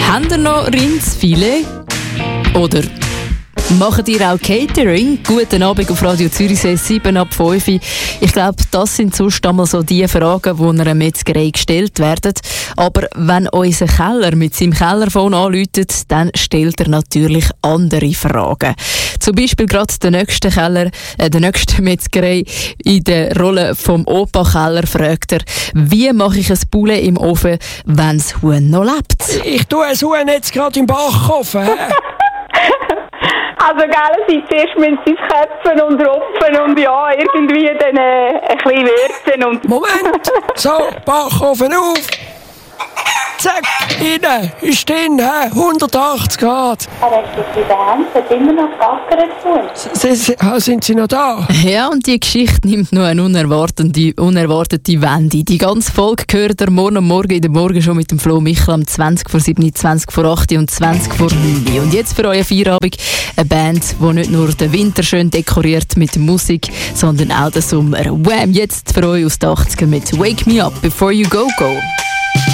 Habt ihr noch Rindsfilet? Oder macht ihr auch Catering? Guten Abend auf Radio Zürichsee, 7 ab 5. Ich glaube, das sind sonst einmal so die Fragen, die einer Metzgerei gestellt werden. Aber wenn unser Keller mit seinem Kellerphone anläutet, dann stellt er natürlich andere Fragen. Zum Beispiel gerade der nächste Metzgerei in der Rolle vom Opa-Keller fragt er, wie mache ich ein Poulet im Ofen, wenn das Huhn noch lebt? Ich tue ein Huhn jetzt gerade im Backofen. Also, zuerst müssen sie es köpfen und rupfen und ja, irgendwie dann ein bisschen würzen. Und Moment! So, Backofen auf! Zack, rein, ist drin, 180 Grad. Er hat es in der Hand, hat immer noch gackert. Sind Sie noch da? Ja, und die Geschichte nimmt noch eine unerwartete Wende. Die ganze Folge gehört ihr morgen in der Morgen schon mit dem Flo Michel am 20 vor 7, 20 vor 8 und 20 vor 9. Und jetzt für euren Feierabend eine Band, die nicht nur den Winter schön dekoriert mit Musik, sondern auch den Sommer. Wham! Jetzt für euch aus den 80ern mit Wake Me Up Before You Go Go.